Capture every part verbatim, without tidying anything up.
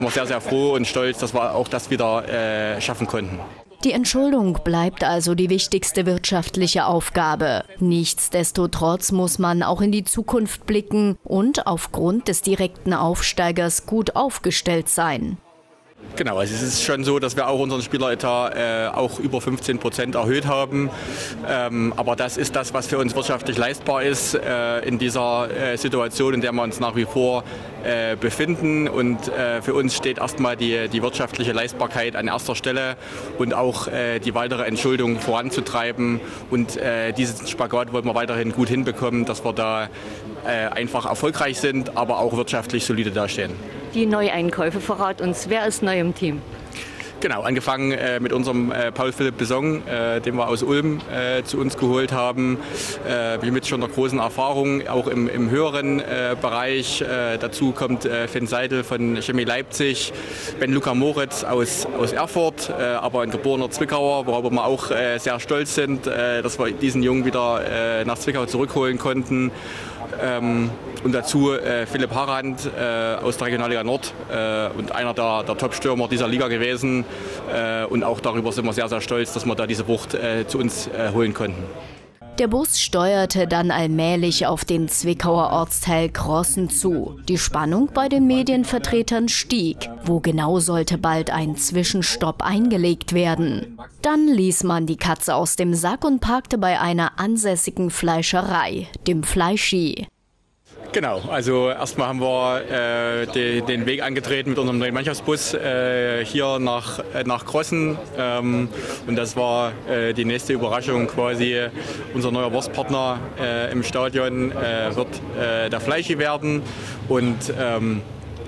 Ich bin sehr, sehr froh und stolz, dass wir auch das wieder äh, schaffen konnten. Die Entschuldung bleibt also die wichtigste wirtschaftliche Aufgabe. Nichtsdestotrotz muss man auch in die Zukunft blicken und aufgrund des direkten Aufsteigers gut aufgestellt sein. Genau, also es ist schon so, dass wir auch unseren Spieleretat äh, auch über fünfzehn Prozent erhöht haben. Ähm, aber das ist das, was für uns wirtschaftlich leistbar ist äh, in dieser äh, Situation, in der wir uns nach wie vor äh, befinden. Und äh, für uns steht erstmal die, die wirtschaftliche Leistbarkeit an erster Stelle und auch äh, die weitere Entschuldung voranzutreiben. Und äh, diesen Spagat wollen wir weiterhin gut hinbekommen, dass wir da äh, einfach erfolgreich sind, aber auch wirtschaftlich solide dastehen. Die Neueinkäufe, verrat uns, wer ist neu im Team? Genau, angefangen äh, mit unserem äh, Paul-Philipp Besong, äh, den wir aus Ulm äh, zu uns geholt haben. Äh, wir mit schon einer großen Erfahrung, auch im, im höheren äh, Bereich. Äh, dazu kommt äh, Finn Seidel von Chemie Leipzig, Ben Luca Moritz aus, aus Erfurt, äh, aber ein geborener Zwickauer, worüber wir auch äh, sehr stolz sind, äh, dass wir diesen Jungen wieder äh, nach Zwickau zurückholen konnten. Ähm, und dazu äh, Philipp Harand äh, aus der Regionalliga Nord äh, und einer der, der Top-Stürmer dieser Liga gewesen. Äh, und auch darüber sind wir sehr, sehr stolz, dass wir da diese Wucht äh, zu uns äh, holen konnten. Der Bus steuerte dann allmählich auf den Zwickauer Ortsteil Crossen zu. Die Spannung bei den Medienvertretern stieg. Wo genau sollte bald ein Zwischenstopp eingelegt werden? Dann ließ man die Katze aus dem Sack und parkte bei einer ansässigen Fleischerei, dem Fleischi. Genau, also erstmal haben wir äh, de, den Weg angetreten mit unserem neuen Mannschaftsbus äh, hier nach, äh, nach Crossen. Ähm, und das war äh, die nächste Überraschung quasi. Unser neuer Wurstpartner äh, im Stadion äh, wird äh, der Fleischi werden. Und ähm,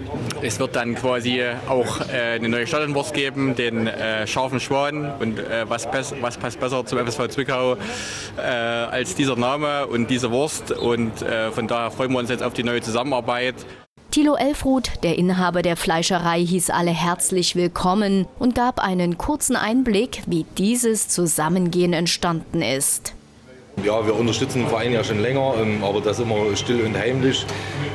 es wird dann quasi auch äh, eine neue Stadionwurst geben, den äh, scharfen Schwan. Und äh, was, was passt besser zum F S V Zwickau äh, als dieser Name und diese Wurst. Und äh, von daher freuen wir uns jetzt auf die neue Zusammenarbeit. Thilo Elfruth, der Inhaber der Fleischerei, hieß alle herzlich willkommen und gab einen kurzen Einblick, wie dieses Zusammengehen entstanden ist. Ja, wir unterstützen den Verein ja schon länger, aber das immer still und heimlich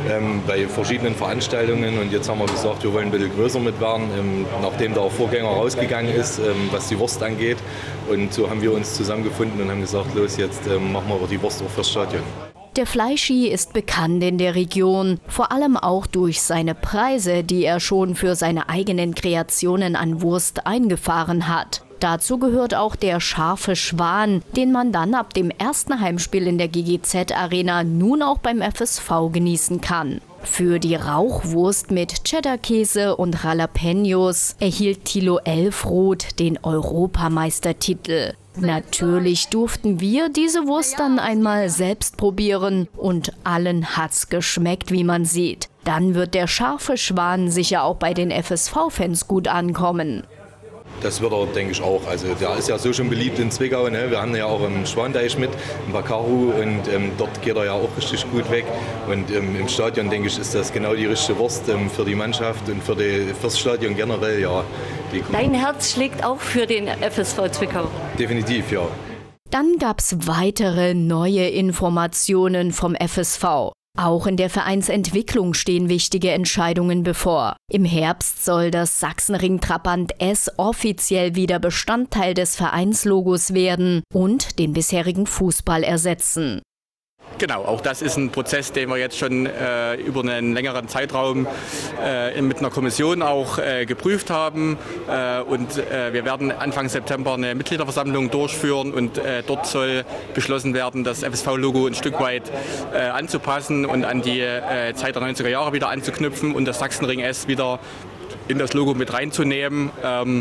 bei verschiedenen Veranstaltungen. Und jetzt haben wir gesagt, wir wollen ein bisschen größer mit werden, nachdem der Vorgänger rausgegangen ist, was die Wurst angeht. Und so haben wir uns zusammengefunden und haben gesagt, los, jetzt machen wir die Wurst auch fürs Stadion. Der Fleischi ist bekannt in der Region, vor allem auch durch seine Preise, die er schon für seine eigenen Kreationen an Wurst eingefahren hat. Dazu gehört auch der scharfe Schwan, den man dann ab dem ersten Heimspiel in der G G Z-Arena nun auch beim F S V genießen kann. Für die Rauchwurst mit Cheddar-Käse und Jalapenos erhielt Thilo Elfroth den Europameistertitel. Natürlich durften wir diese Wurst dann einmal selbst probieren und allen hat's geschmeckt, wie man sieht. Dann wird der scharfe Schwan sicher auch bei den F S V-Fans gut ankommen. Das wird er, denke ich, auch. Also der ist ja so schon beliebt in Zwickau. Ne? Wir haben ja auch einen Schwanteich mit, einen Bakaru, und ähm, dort geht er ja auch richtig gut weg. Und ähm, im Stadion, denke ich, ist das genau die richtige Wurst ähm, für die Mannschaft und für die, fürs Stadion generell. Ja. Die Dein Herz schlägt auch für den F S V Zwickau? Definitiv, ja. Dann gab es weitere neue Informationen vom F S V. Auch in der Vereinsentwicklung stehen wichtige Entscheidungen bevor. Im Herbst soll das Sachsenring-Trabant S offiziell wieder Bestandteil des Vereinslogos werden und den bisherigen Fußball ersetzen. Genau, auch das ist ein Prozess, den wir jetzt schon äh, über einen längeren Zeitraum äh, mit einer Kommission auch äh, geprüft haben. Äh, und äh, wir werden Anfang September eine Mitgliederversammlung durchführen und äh, dort soll beschlossen werden, das F S V-Logo ein Stück weit äh, anzupassen und an die äh, Zeit der neunziger Jahre wieder anzuknüpfen und das Sachsenring S wieder in das Logo mit reinzunehmen. Ähm,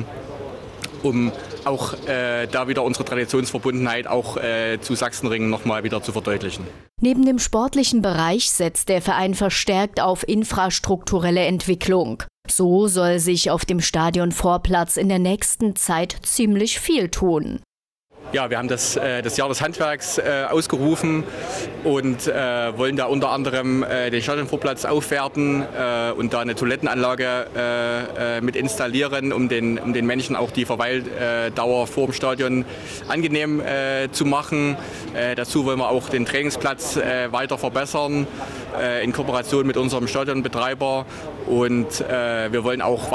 um auch äh, da wieder unsere Traditionsverbundenheit auch äh, zu Sachsenring nochmal wieder zu verdeutlichen. Neben dem sportlichen Bereich setzt der Verein verstärkt auf infrastrukturelle Entwicklung. So soll sich auf dem Stadionvorplatz in der nächsten Zeit ziemlich viel tun. Ja, wir haben das, äh, das Jahr des Handwerks äh, ausgerufen und äh, wollen da unter anderem äh, den Stadionvorplatz aufwerten äh, und da eine Toilettenanlage äh, mit installieren, um den, um den Menschen auch die Verweildauer vor dem Stadion angenehm äh, zu machen. Äh, dazu wollen wir auch den Trainingsplatz äh, weiter verbessern äh, in Kooperation mit unserem Stadionbetreiber, und äh, wir wollen auch